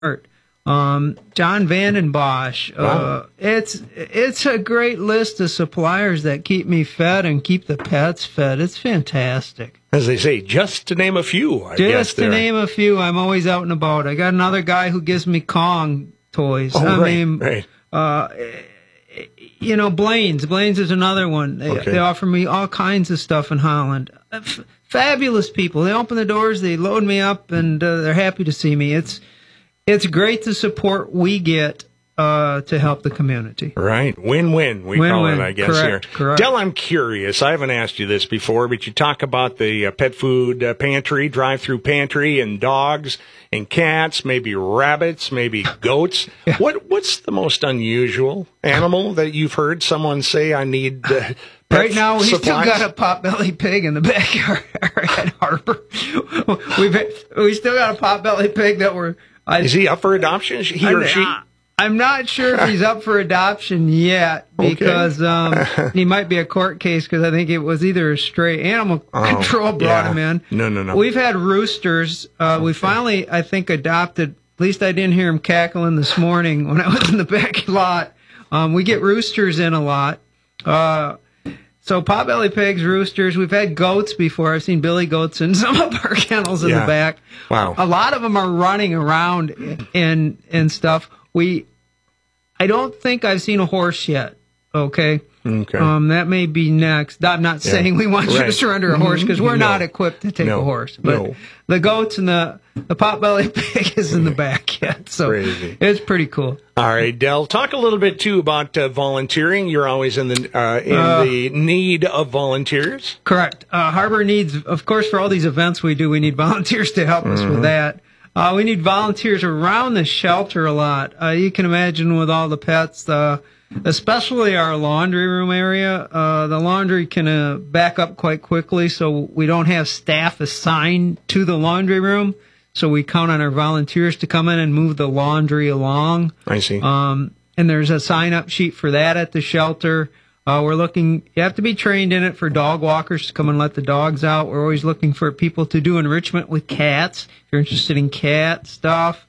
John Vanden Bosch. Wow. It's a great list of suppliers that keep me fed and keep the pets fed. It's fantastic. As they say, just to name a few, I guess. Just to name a few, I'm always out and about. I got another guy who gives me Kong toys. Right. Blaine's. Blaine's is another one. They offer me all kinds of stuff in Holland. Fabulous people. They open the doors, they load me up, and they're happy to see me. It's great the support we get to help the community. Right. Win-win, we call it, I guess, here. Correct. Del, I'm curious. I haven't asked you this before, but you talk about the pet food pantry, drive-through pantry, and dogs and cats, maybe rabbits, maybe goats. Yeah. What's the most unusual animal that you've heard someone say, I need pet Right now, we supplies? still got a potbelly pig in the backyard at Harbor. We still got a potbelly pig that Is he up for adoption, he or she? I'm not sure if he's up for adoption yet because he might be a court case because I think it was either a stray animal control brought him in. No. We've had roosters. We finally, I think, adopted. At least I didn't hear him cackling this morning when I was in the back lot. We get roosters in a lot. So potbelly pigs, roosters. We've had goats before. I've seen billy goats in some of our kennels in the back. Wow. A lot of them are running around and stuff. I don't think I've seen a horse yet. Okay. That may be next. I'm not saying we want you to surrender a horse because we're not equipped to take a horse. But the goats and the potbelly pig is in the back yet. So Crazy. It's pretty cool. All right, Del, talk a little bit too about volunteering. You're always in the need of volunteers. Correct. Harbor needs, of course, for all these events we do, we need volunteers to help us with that. We need volunteers around the shelter a lot. You can imagine with all the pets, especially our laundry room area, the laundry can back up quite quickly, so we don't have staff assigned to the laundry room. So we count on our volunteers to come in and move the laundry along. I see. And there's a sign-up sheet for that at the shelter. You have to be trained in it for dog walkers to come and let the dogs out. We're always looking for people to do enrichment with cats. If you're interested in cat stuff,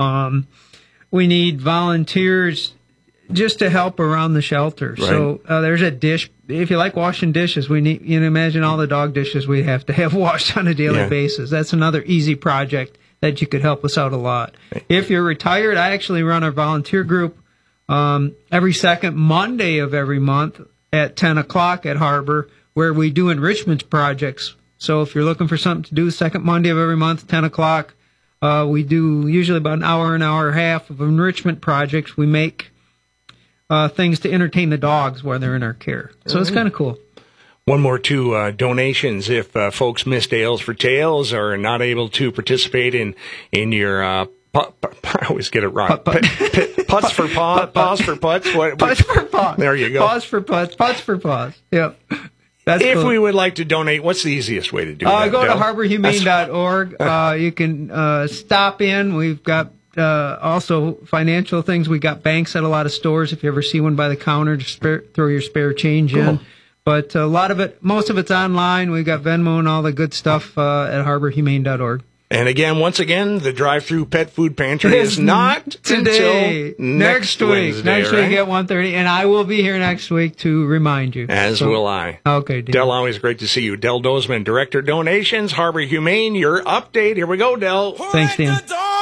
we need volunteers just to help around the shelter. Right. So there's a dish. If you like washing dishes, we need, imagine all the dog dishes we have to have washed on a daily basis. That's another easy project that you could help us out a lot. Right. If you're retired, I actually run our volunteer group every second Monday of every month at 10 o'clock at Harbor, where we do enrichment projects. So if you're looking for something to do, second Monday of every month, 10 o'clock, we do usually about an hour and a half of enrichment projects. We make things to entertain the dogs while they're in our care. So it's kind of cool. One more, too, donations. If folks missed Ales for Tails or are not able to participate in your I always get it wrong. Putts for paws. Paws for putts. Putts for paws. There you go. Paws for putts. Putts for paws. Yep. That's if cool. we would like to donate, what's the easiest way to do that? Go to harborhumane.org. You can stop in. We've got also financial things. We got banks at a lot of stores. If you ever see one by the counter, just throw your spare change in. But most of it's online. We've got Venmo and all the good stuff at harborhumane.org. And again, once again, the drive-through pet food pantry is not today. Until next Wednesday. Next week at 1:30, and I will be here next week to remind you. As will I. Okay, Dean. Del, always great to see you. Del Dozman, Director Donations, Harbor Humane. Your update. Here we go, Del. Thanks, Dan.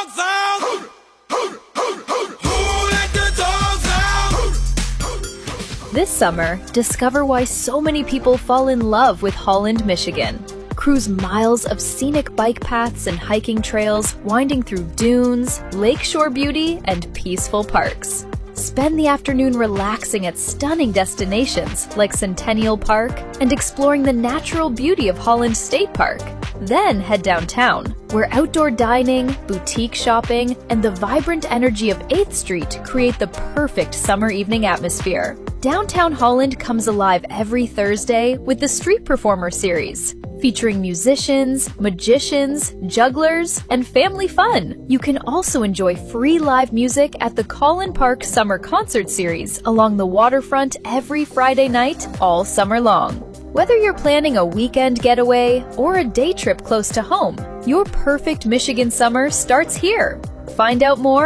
This summer, discover why so many people fall in love with Holland, Michigan. Cruise miles of scenic bike paths and hiking trails, winding through dunes, lakeshore beauty, and peaceful parks. Spend the afternoon relaxing at stunning destinations like Centennial Park and exploring the natural beauty of Holland State Park. Then head downtown, where outdoor dining, boutique shopping, and the vibrant energy of 8th Street create the perfect summer evening atmosphere. Downtown Holland comes alive every Thursday with the Street Performer series, featuring musicians, magicians, jugglers, and family fun. You can also enjoy free live music at the Collin Park Summer Concert Series along the waterfront every Friday night all summer long. Whether you're planning a weekend getaway or a day trip close to home, your perfect Michigan summer starts here. Find out more